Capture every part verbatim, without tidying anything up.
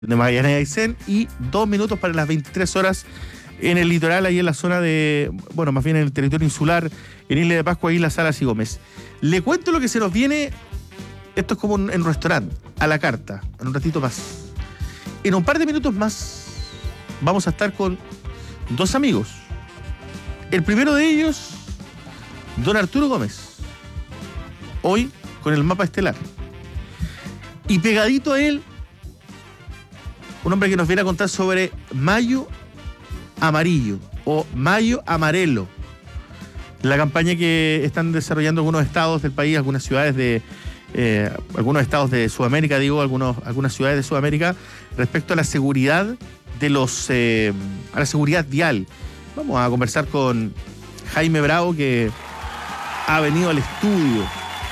de Magallanes y Aysén, y dos minutos para las veintitrés horas en el litoral, ahí en la zona de, bueno, más bien en el territorio insular, en Isla de Pascua, Isla Salas y Gómez. Le cuento lo que se nos viene, esto es como en un restaurante, a la carta, en un ratito más. En un par de minutos más vamos a estar con dos amigos. El primero de ellos, don Arturo Gómez, hoy con el mapa estelar. Y pegadito a él, un hombre que nos viene a contar sobre Mayo Amarillo o Mayo Amarelo, la campaña que están desarrollando algunos estados del país, algunas ciudades de eh, algunos estados de Sudamérica, digo, algunos, algunas ciudades de Sudamérica, respecto a la seguridad de los eh, a la seguridad vial. Vamos a conversar con Jaime Bravo, que ha venido al estudio,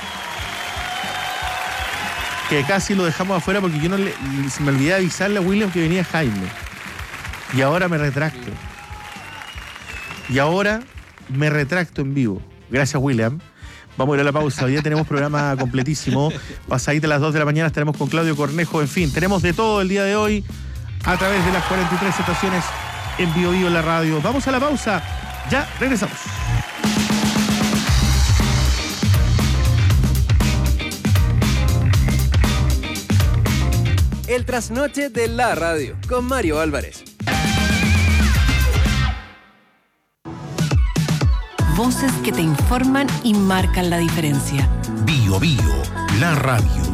que casi lo dejamos afuera porque yo no le, se me olvidé avisarle a William que venía Jaime. Y ahora me retracto. Y ahora me retracto en vivo. Gracias, William. Vamos a ir a la pausa. Hoy día tenemos programa completísimo. Pasadita a las dos de la mañana estaremos con Claudio Cornejo. En fin, tenemos de todo el día de hoy a través de las cuarenta y tres estaciones en Bio Bio en la radio. Vamos a la pausa. Ya regresamos. El trasnoche de la radio con Mario Álvarez. Voces que te informan y marcan la diferencia. Bio Bio, la radio.